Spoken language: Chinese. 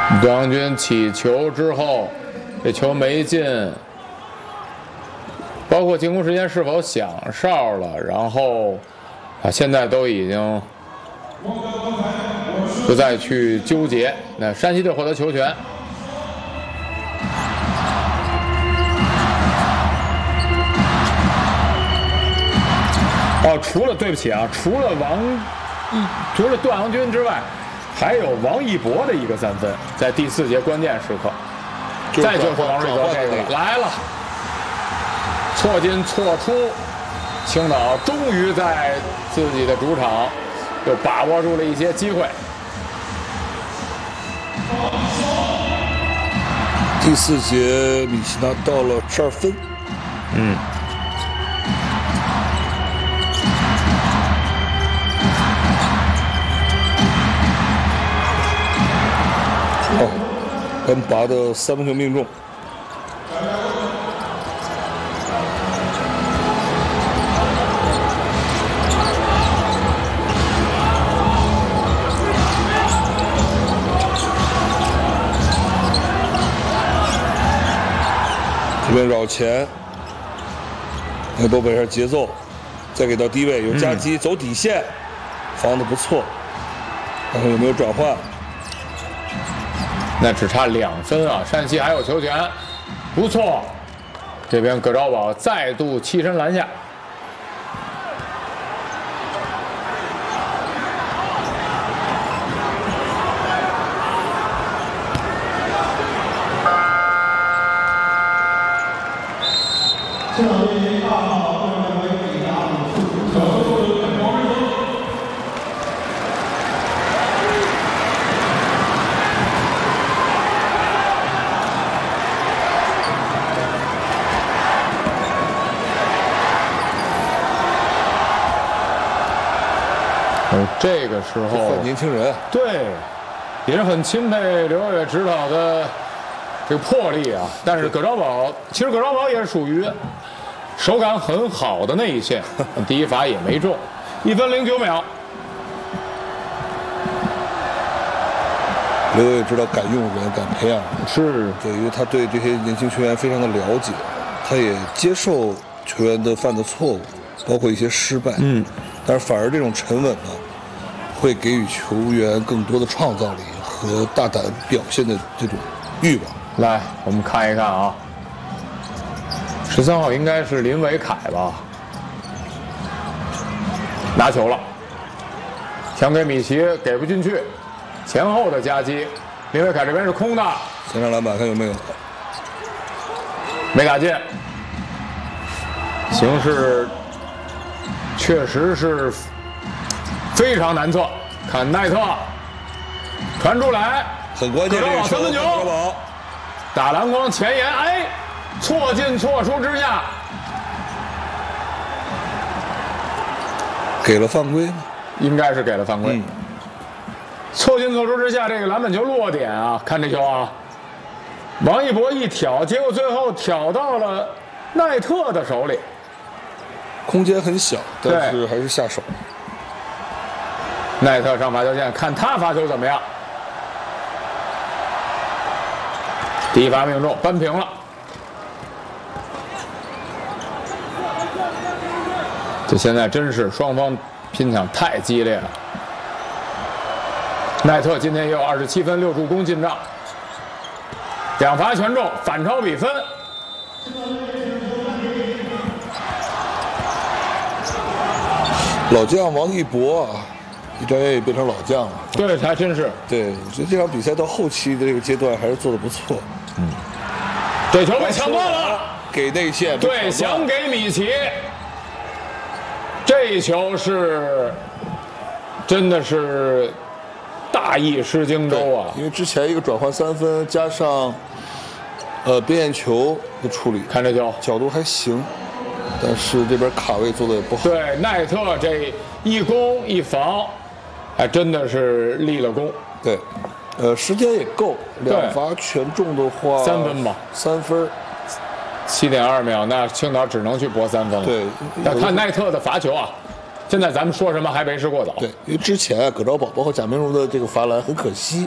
段阳军起球之后，这球没进，包括进攻时间是否响哨了，然后现在都已经不再去纠结。那山西队获得球权。哦，对不起啊，除了段阳军之外，还有王一博的一个3分，在第4节关键时刻。再就是王瑞泽这个来了，错进错出，青岛终于在自己的主场又把握住了一些机会。 第4节米奇拿到了12分。刚拔的3分球命中。这边绕前，来波摆一下节奏，再给到低位有夹击，走底线，防得不错。看看有没有转换。 那只差2分啊！山西还有球权，不错。这边葛兆宝再度栖身篮下。这个时候， 年轻人对，也是很钦佩刘越指导的这个魄力啊。但是葛兆宝，其实葛兆宝也是属于手感很好的那一线，第一罚也没中，1分09秒。 刘越指导敢用人，敢培养人， 是对，因为他对这些年轻球员非常的了解，他也接受球员的犯的错误，包括一些失败，但是反而这种沉稳呢，会给予球员更多的创造力和大胆表现的这种欲望。 来，我们看一看啊，13号应该是林伟凯吧，拿球了，抢给米奇，给不进去，前后的夹击，林伟凯这边是空的， 前场篮板看有没有， 没打进，形势确实是非常难测。看奈特传出来， 很关键这个球， 3分球，打篮筐前沿，哎，错进错出之下， 给了犯规吗？ 应该是给了犯规。错进错出之下，这个篮板球落点啊，看这球啊，王一博一挑，结果最后挑到了奈特的手里， 空间很小，但是还是下手。 奈特上罚球线，看他罚球怎么样。第一罚命中，扳平了。这现在真是双方拼抢太激烈了。奈特今天也有27分6助攻进账，2罚全中，反超比分。 老将王一博啊，一转眼也变成老将了。 对，还真是。 对，我觉得这场比赛到后期的这个阶段还是做得不错。 这球被抢断了， 给内线。 对，想给米奇。这球是真的是大意失荆州啊！ 因为之前一个转换3分加上边线球的处理， 看这球角度还行，但是这边卡位做的也不好。 对，奈特这一攻一防，还真的是立了功。 对，时间也够，2罚全中的话 3分吧 ，3分 ，7.2秒，那青岛只能去搏3分了。 对， 要看奈特的罚球啊。现在咱们说什么还为时过早。 对，因为之前葛兆宝包括贾明儒的这个罚篮很可惜。